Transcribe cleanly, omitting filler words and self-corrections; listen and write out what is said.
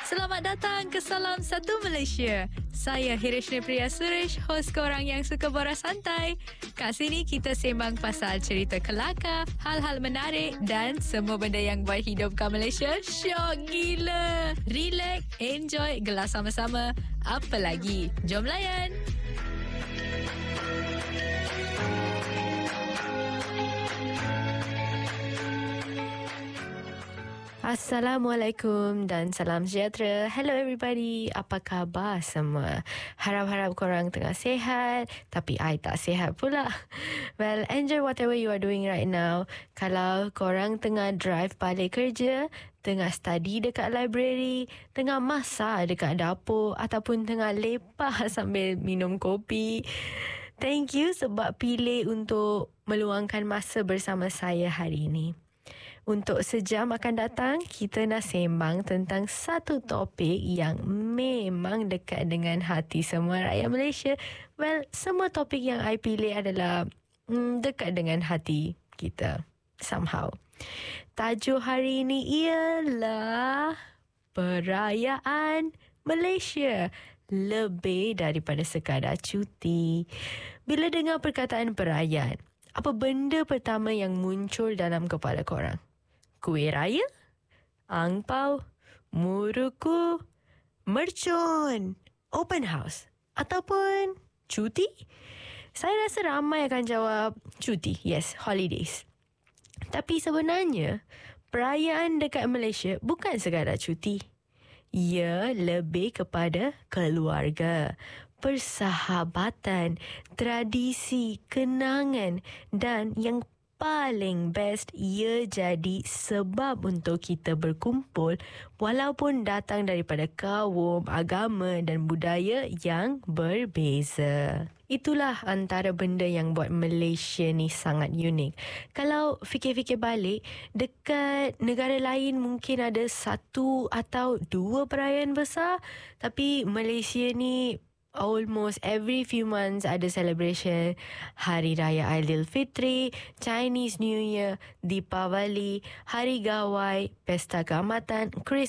Selamat datang ke Salam Satu Malaysia. Saya Hirishni Priya Suresh, hos korang yang suka borak santai. Kat sini kita sembang pasal cerita kelakar, hal-hal menarik dan semua benda yang buat hidup kat Malaysia syok gila. Relax, enjoy, gelas sama-sama. Apa lagi? Jom layan. Assalamualaikum dan salam sejahtera. Hello everybody, apa khabar semua? Harap-harap korang tengah sihat, tapi I tak sihat pula. Well, enjoy whatever you are doing right now. Kalau korang tengah drive balik kerja, tengah study dekat library, tengah masak dekat dapur ataupun tengah lepak sambil minum kopi, thank you sebab pilih untuk meluangkan masa bersama saya hari ini. Untuk sejam akan datang, kita nak sembang tentang satu topik yang memang dekat dengan hati semua rakyat Malaysia. Well, semua topik yang I pilih adalah dekat dengan hati kita somehow. Tajuk hari ini ialah Perayaan Malaysia. Lebih daripada sekadar cuti. Bila dengar perkataan perayaan, apa benda pertama yang muncul dalam kepala korang? Kuih raya? Angpau? Muruku? Mercun? Open house? Ataupun cuti? Saya rasa ramai akan jawab cuti. Yes, holidays. Tapi sebenarnya, perayaan dekat Malaysia bukan sekadar cuti. Ia lebih kepada keluarga, persahabatan, tradisi, kenangan dan yang paling best, ia jadi sebab untuk kita berkumpul walaupun datang daripada kaum, agama dan budaya yang berbeza. Itulah antara benda yang buat Malaysia ni sangat unik. Kalau fikir-fikir balik, dekat negara lain mungkin ada satu atau dua perayaan besar, tapi Malaysia ni almost every few months ada celebration. Hari Raya Aidilfitri, Chinese New Year, Deepavali, Hari Gawai, Pesta Keamatan, Christmas.